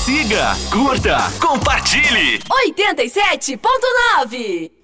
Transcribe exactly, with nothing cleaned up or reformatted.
Siga, curta, compartilhe. oitenta e sete ponto nove